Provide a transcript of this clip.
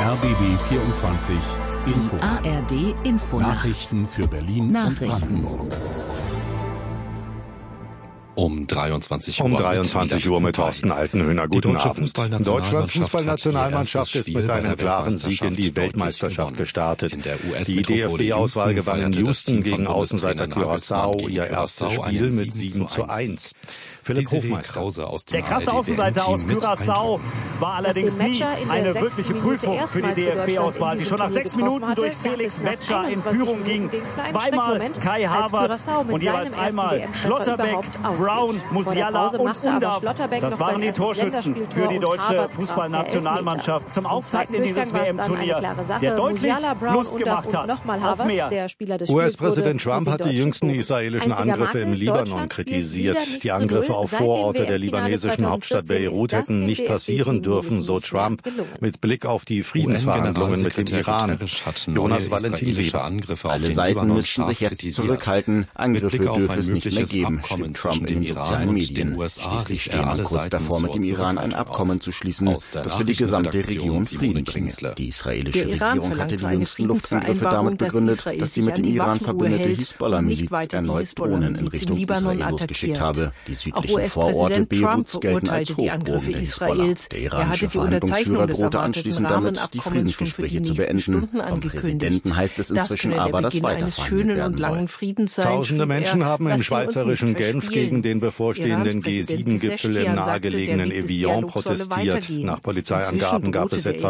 RBB 24 Info. ARD Info. Nachrichten für Berlin und Brandenburg. Um 23 Uhr mit Thorsten Altenhöhner. Guten Abend. Deutschlands Fußballnationalmannschaft ist mit einem klaren Sieg in die Weltmeisterschaft gestartet. Die DFB-Auswahl gewann in Houston gegen Außenseiter Curaçao ihr erstes Spiel mit 7:1. Philipp Hofmeister. Der krasse Außenseiter aus Curaçao war allerdings nie eine wirkliche Prüfung für die DFB-Auswahl, die schon nach 6 Minuten durch Felix Metscher in Führung ging. Zweimal Kai Havertz und jeweils einmal Schlotterbeck, Brown, Musiala und Undav. Das waren die Torschützen für die deutsche Fußballnationalmannschaft zum Auftakt in dieses WM-Turnier, der deutlich Lust gemacht hat auf mehr. US-Präsident Trump hat die jüngsten israelischen Angriffe im Libanon kritisiert. Die Angriffe auf Vororte der libanesischen Hauptstadt Beirut hätten nicht passieren dürfen, so Trump, mit Blick auf die Friedensverhandlungen mit dem Iran. Jonas Valentin Weber. Alle Seiten müssten sich jetzt zurückhalten. Angriffe dürfe es nicht mehr geben, schrieb Trump in den sozialen Medien. Schließlich stehen wir kurz davor, mit dem Iran ein Abkommen zu schließen, das für die gesamte Region Frieden bringe. Die israelische Regierung hatte die jüngsten Luftangriffe damit begründet, dass sie mit dem Iran verbündete Hisbollah-Miliz erneut Drohnen in Richtung Israel losgeschickt habe. Die südlichen Vororte Beiruts gelten als Hochburgen der Hisbollah. Der iranische Verhandlungsführer drohte anschließend damit, die Friedensgespräche zu beenden. Vom Präsidenten heißt es inzwischen aber, dass weiterverhandelt werden soll. Tausende Menschen haben im schweizerischen Genf gegen den bevorstehenden G7-Gipfel im nahegelegenen Evian protestiert. Nach Polizeiangaben gab es etwa